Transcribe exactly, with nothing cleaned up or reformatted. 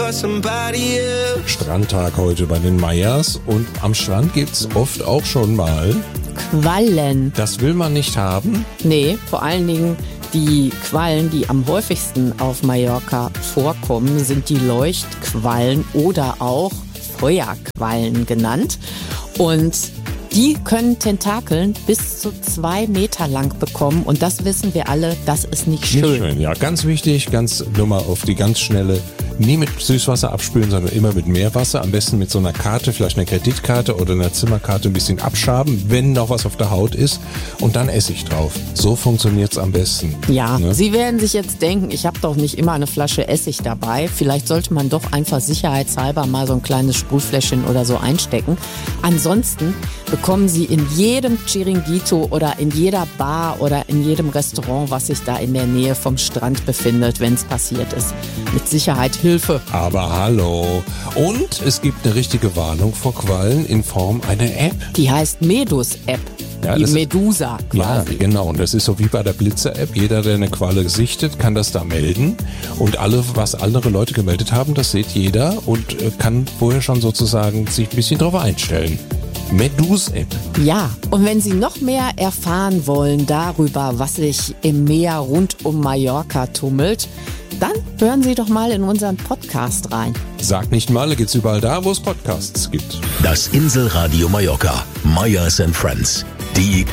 for somebody else. Strandtag heute bei den Meyers und am Strand gibt's oft auch schon mal Quallen. Das will man nicht haben? Nee, vor allen Dingen die Quallen, die am häufigsten auf Mallorca vorkommen, sind die Leuchtquallen oder auch Feuerquallen genannt. Und die können Tentakeln bis zu zwei Meter lang bekommen und das wissen wir alle, das ist nicht schön. Nicht schön, ja. Ganz wichtig, ganz nur mal auf die ganz schnelle, nie mit Süßwasser abspülen, sondern immer mit Meerwasser. Am besten mit so einer Karte, vielleicht einer Kreditkarte oder einer Zimmerkarte ein bisschen abschaben, wenn noch was auf der Haut ist und dann Essig drauf. So funktioniert's am besten. Ja, ne? Sie werden sich jetzt denken, ich habe doch nicht immer eine Flasche Essig dabei. Vielleicht sollte man doch einfach sicherheitshalber mal so ein kleines Sprühfläschchen oder so einstecken. Ansonsten bekommen Sie in jedem Chiringuito oder in jeder Bar oder in jedem Restaurant, was sich da in der Nähe vom Strand befindet, wenn es passiert ist, mit Sicherheit Hilfe. Aber hallo. Und es gibt eine richtige Warnung vor Quallen in Form einer App. Die heißt Medus-App. Ja, die das ist- Medusa Ja, quasi. genau. Und das ist so wie bei der Blitzer-App. Jeder, der eine Qualle sichtet, kann das da melden. Und alle, was andere Leute gemeldet haben, das sieht jeder und äh, kann vorher schon sozusagen sich ein bisschen drauf einstellen. Medus-App. Ja, und wenn Sie noch mehr erfahren wollen darüber, was sich im Meer rund um Mallorca tummelt, dann hören Sie doch mal in unseren Podcast rein. Sag nicht mal, geht's überall da, wo es Podcasts gibt. Das Inselradio Mallorca. Meyers and Friends. Die